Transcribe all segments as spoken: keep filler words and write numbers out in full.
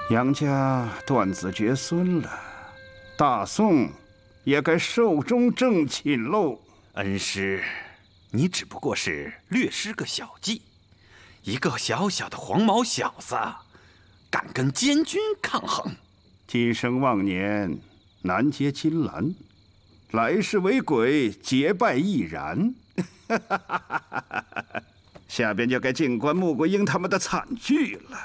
杨家断子绝孙了，大宋也该寿终正寝喽。 恩师，你只不过是略施个小计，一个小小的黄毛小子，敢跟监军抗衡？ 今生忘年，难接金兰；来世为鬼，结拜亦然。下边就该静观穆桂英他们的惨剧了。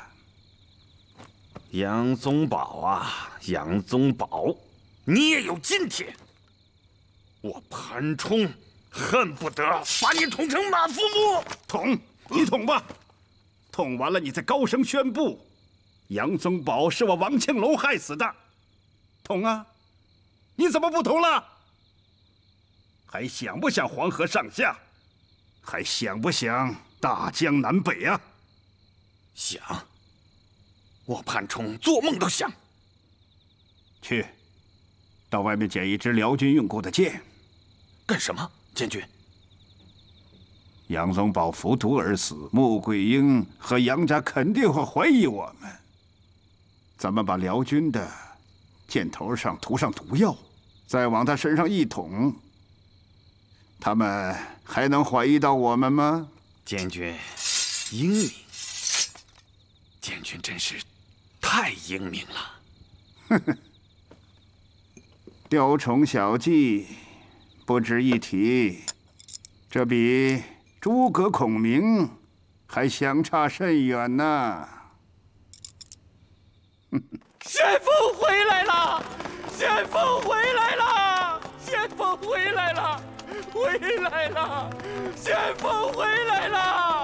杨宗保啊，杨宗保，你也有今天！我潘冲恨不得把你捅成马腹木！ 捅，你捅吧，捅完了你再高声宣布，杨宗保是我王庆龙害死的。捅啊！你怎么不捅了？还想不想黄河上下？还想不想大江南北啊？ 想，我潘冲做梦都想。 去，到外面捡一支辽军用过的剑。 干什么，监军？ 杨宗保服毒而死，穆桂英和杨家肯定会怀疑我们。咱们把辽军的箭头上涂上毒药，再往他身上一捅，他们还能怀疑到我们吗？ 监军英明，监军真是太英明了。 哼哼，雕虫小技不值一提，这比诸葛孔明还相差甚远呢。 旋风回来了！旋风回来了！旋风回来了！回来了！旋风回来了！